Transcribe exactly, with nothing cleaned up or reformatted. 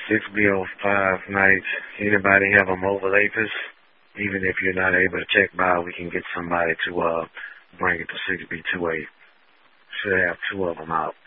six B oh five nights. Anybody have a mobile Apis? Even if you're not able to check by, we can get somebody to uh bring it to six B two eight. Should have two of them out.